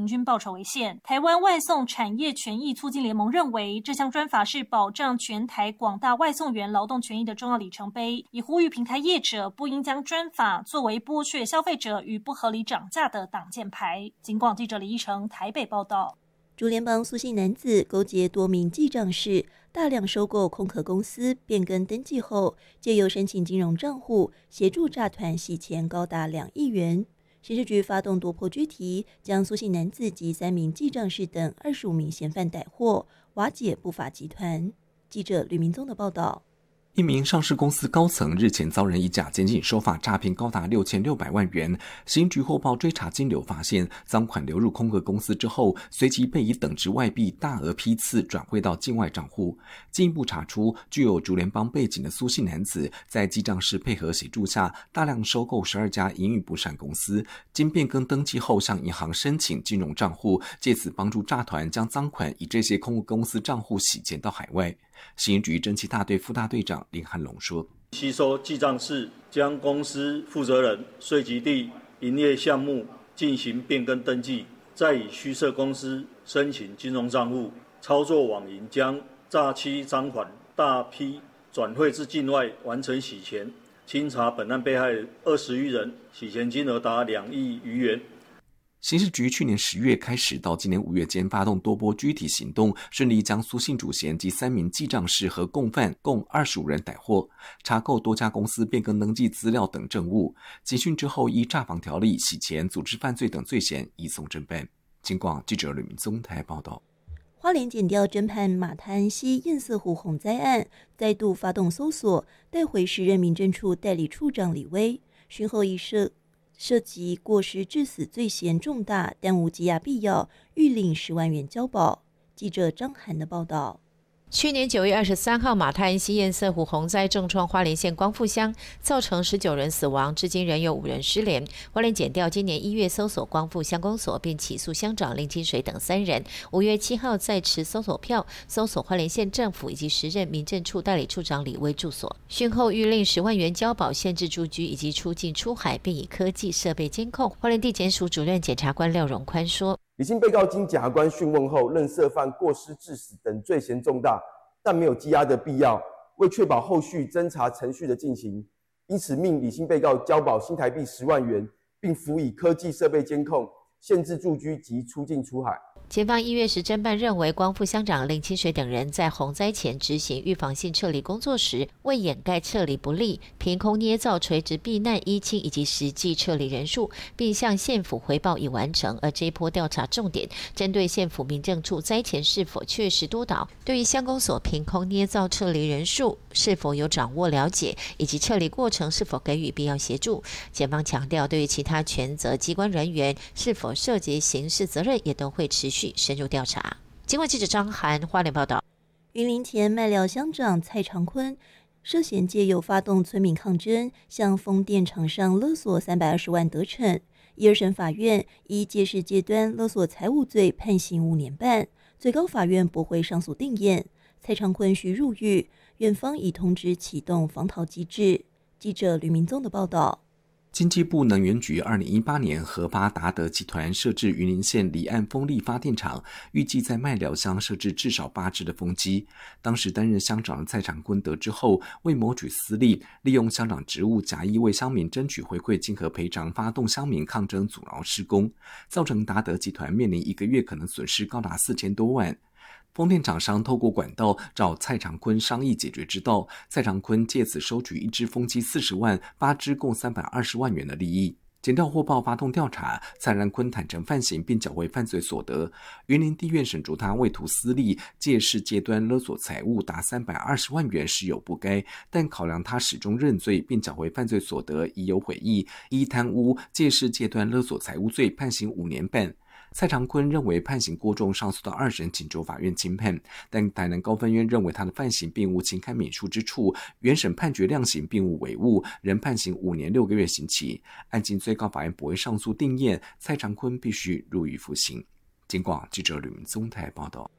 均报酬为限。台湾外送产业权益促进联盟认为，这项专法是保障全台广大外送员劳动权益的重要里程碑，以呼吁平台业者不应将专法作为剥削消费者与不合理涨价的挡箭牌。警广记者李依成台北报道。 竹联帮苏姓男子勾结多名记账士，大量收购空壳公司变更登记后，借由申请金融账户，协助诈团洗钱高达2亿元。刑事局发动夺魄拘提，将苏姓男子及3名记账士等25名嫌犯逮获，瓦解不法集团。记者吕明宗的报道。 一名上市公司高层日前遭人以假检警手法诈骗高达6600万元，刑局获报追查金流发现，赃款流入空壳公司之后，随即被以等值外币大额批次转汇到境外账户。进一步查出，具有竹联帮背景的苏姓男子，在记账师配合协助下，大量收购12家营运不善公司，经变更登记后向银行申请金融账户，借此帮助诈团将赃款以这些空壳公司账户洗钱到海外。刑局侦缉大队副大队长林汉龙说： 吸收记账士将公司负责人、税籍地、营业项目进行变更登记，再以虚设公司申请金融账户，操作网银将诈欺赃款大批转汇至境外完成洗钱。清查本案被害20余人，洗钱金额达2亿余元。 刑事局去年10月开始到今年5月间发动多波拘提行动，顺利将苏姓主嫌及3名记账士和共犯共25人逮获，查扣多家公司变更登记资料等证物。警讯之后，依诈防条例、洗钱、组织犯罪等罪嫌移送侦办。警广记者吕明宗台报道。 花莲检调侦判马滩安溪堰塞湖洪灾案，再度发动搜索，带回时任民政处代理处长李威，讯后已涉及过失致死罪嫌重大，但无羁押必要，预领10万元交保。记者张涵的报道。 去年9月23号，马滩溪堰塞湖洪灾重创花莲县光复乡，造成19人死亡，至今仍有5人失联。花莲检调今年1月搜索光复乡公所，并起诉乡长林清水等3人。5月7号再持搜索票搜索花莲县政府以及时任民政处代理处长李威住所，讯后预令10万元交保，限制住居以及出境出海，并以科技设备监控。花莲地检署主任检察官廖荣宽说： 李姓被告经检察官讯问后，认涉犯过失致死等罪嫌重大，但没有羁押的必要。为确保后续侦查程序的进行，因此命李姓被告交保新台币10万元，并辅以科技设备监控，限制住居及出境出海。 检方1月时侦办认为，光复乡长林清水等人在洪灾前执行预防性撤离工作时，为掩盖撤离不利，凭空捏造垂直避难依亲以及实际撤离人数，并向县府回报已完成。而这一波调查重点针对县府民政处灾前是否确实督导，对于乡公所凭空捏造撤离人数是否有掌握了解，以及撤离过程是否给予必要协助。检方强调，对于其他权责机关人员是否涉及刑事责任，也都会持续深入调查。经过记者张涵花莲报道。 云林前麦寮乡长蔡长坤涉嫌借由发动村民抗争，向风电厂商勒索320万得逞。1、2审法院依借势借端勒索财物罪判刑5年半，最高法院驳回上诉定谳。蔡长坤需入狱，院方已通知启动防逃机制。记者吕明宗的报道。 经济部能源局2018年核发达德集团设置云林县离岸风力发电厂，预计在麦寮乡设置至少8只的风机。当时担任乡长的蔡长坤得知后，为谋取私利，利用乡长职务假意为乡民争取回馈金和赔偿，发动乡民抗争阻挠施工，造成达德集团面临1个月可能损失高达4000多万。风电厂商透过管道找蔡长坤商议解决之道，蔡长坤借此收取1只风机40万，8只共320万元的利益。检调获报发动调查，蔡长坤坦诚犯行并缴回犯罪所得。云林地院审酌他为图私利，借势借端勒索财物达320万元实有不该，但考量他始终认罪并缴回犯罪所得，已有悔意，依贪污、借势借端勒索财物罪判刑5年半。蔡长坤认为判刑过重，上诉到2审请求法院轻判，但台南高分院认为他的犯行并无情堪免恕之处，原审判决量刑并无违误，仍判刑5年6个月刑期。案经最高法院驳回上诉定谳，蔡长坤必须入狱服刑。警广记者吕明宗台报道。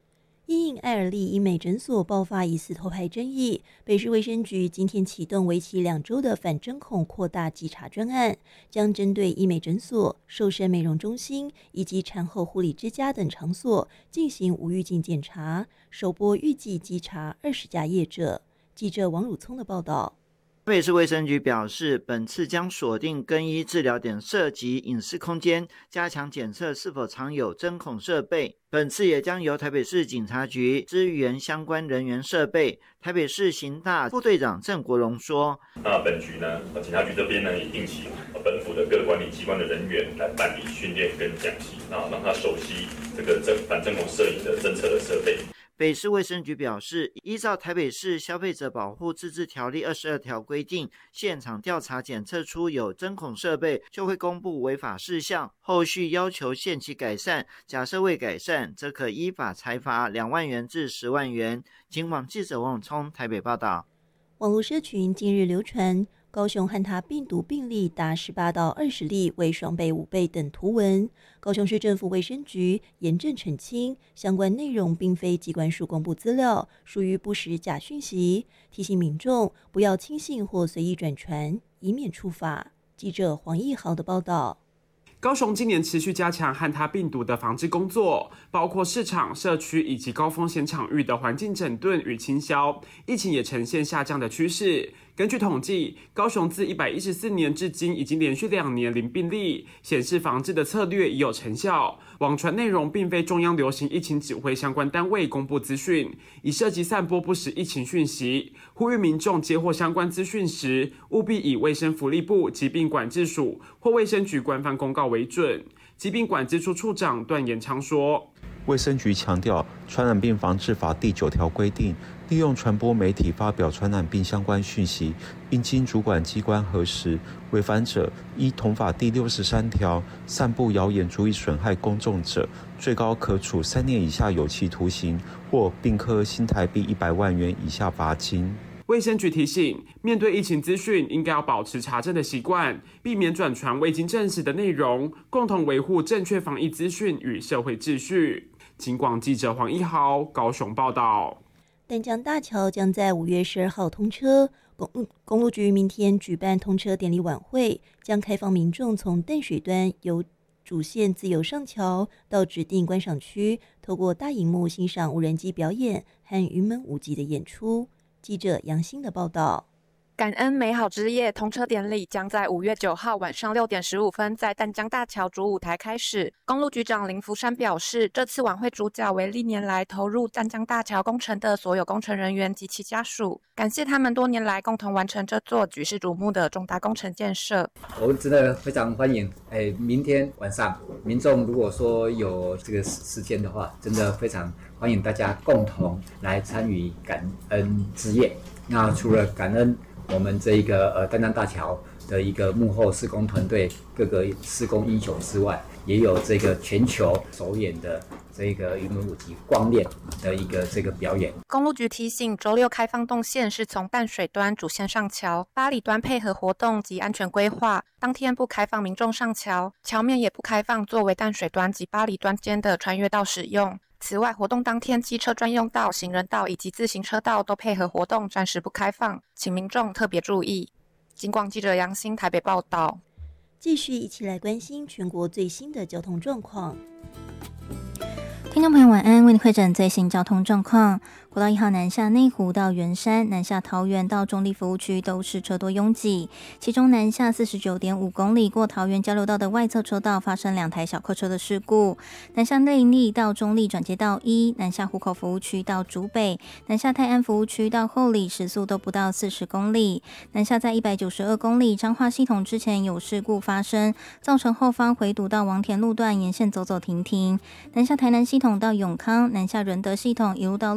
因应爱尔利医美诊所爆发疑似偷拍争议，北市卫生局今天启动为期2周的反针孔扩大稽查专案，将针对医美诊所、瘦身美容中心以及产后护理之家等场所进行无预警检查，首波预计稽查20家业者。记者王汝聪的报道。 台北市卫生局表示，本次将锁定更衣治疗点涉及隐私空间，加强检测是否藏有针孔设备。本次也将由台北市警察局支援相关人员设备。台北市刑大副队长郑国荣说：“ 那本局呢，警察局这边呢也定期本府的各管理机关的人员来办理训练跟讲习，让他熟悉这个反针孔摄影的侦测的设备。” 北市卫生局表示，依照台北市消费者保护自治条例22条规定，现场调查检测出有针孔设备，就会公布违法事项，后续要求限期改善，假设未改善，则可依法裁罚2万元至10万元。警广记者王永聪台北报道。 网络社群近日流传高雄汉他病毒病例达18到20例，为双倍、5倍等图文。高雄市政府卫生局严正澄清，相关内容并非疾管署公布资料，属于不实假讯息，提醒民众不要轻信或随意转传，以免触法。记者黄义豪的报道。 高雄今年持续加强汉他病毒的防治工作，包括市场、社区以及高风险场域的环境整顿与清消，疫情也呈现下降的趋势。根据统计，高雄自114年至今已经连续2年零病例，显示防治的策略已有成效。网传内容并非中央流行疫情指挥相关单位公布资讯，以涉及散播不实疫情讯息，呼吁民众接获相关资讯时，务必以卫生福利部疾病管制署或卫生局官方公告为准。疾病管制处处长段延昌说：“ 卫生局强调，《传染病防治法》第9条规定，利用传播媒体发表传染病相关讯息，应经主管机关核实，违反者依同法第63条散布谣言足以损害公众者，最高可处3年以下有期徒刑，或并科新台币100万元以下罚金。” 卫生局提醒，面对疫情资讯，应该要保持查证的习惯，避免转传未经证实的内容，共同维护正确防疫资讯与社会秩序。警广记者黄一豪高雄报道。 淡江大桥将在5月12号通车，公路局明天举办通车典礼晚会，将开放民众从淡水端由主线自由上桥到指定观赏区，透过大萤幕欣赏无人机表演和云门舞集的演出。记者杨欣的报道。 感恩美好之夜通车典礼将在5月9号晚上6点15分在淡江大桥主舞台开始。公路局长林福山表示，这次晚会主角为历年来投入淡江大桥工程的所有工程人员及其家属，感谢他们多年来共同完成这座举世瞩目的重大工程建设。 我们真的非常欢迎，明天晚上民众如果说有这个时间的话，真的非常欢迎大家共同来参与感恩之夜。那除了感恩我们这一个淡江大桥的一个幕后施工团队各个施工英雄之外，也有这个全球首演的这个云门舞集光练的一个这个表演。 公路局提醒，周六开放动线是从淡水端主线上桥，八里端配合活动及安全规划，当天不开放民众上桥，桥面也不开放作为淡水端及八里端间的穿越道使用。此外，活动当天机车专用道、行人道以及自行车道都配合活动暂时不开放，请民众特别注意。警广记者杨欣台北报道。 继续一起来关心全国最新的交通状况。 听众朋友晚安，为你汇整最新交通状况。国道1号南下内湖到圆山，南下桃园到中立服务区都是车多拥挤，其中南下49.5公里过桃园交流道的外侧车道发生2台小客车的事故。南下内坜到中立转接道1，南下湖口服务区到竹北，南下泰安服务区到后里时速都不到40公里。南下在192公里彰化系统之前有事故发生，造成后方回堵到王田路段沿线走走停停。南下台南系统到永康，南下仁德系统一路到路竹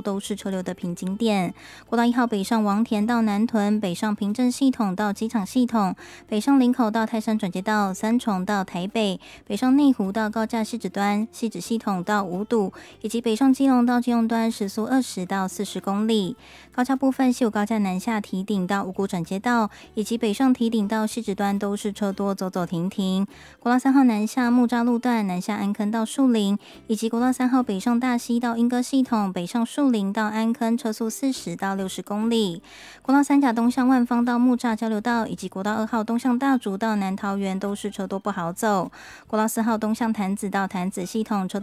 都是车流的瓶颈点。国道1号北上王田到南屯，北上平镇系统到机场系统，北上林口到泰山转接道，三重到台北，北上内湖到高架汐止端，汐止系统到五堵，以及北上基隆到基隆端时速20到40公里。高架部分，西武高架南下堤顶到五股转接道，以及北上堤顶到汐止端都是车多，走走停停。国道3号南下木栅路段，南下安坑到树林，以及国道3号北上大溪到莺歌系统，北上树林到安坑，车速40到60公里。国道3甲东向万芳到木栅交流道，以及国道2号东向大竹到南桃园都是车多不好走。国道4号东向潭子到潭子系统，车多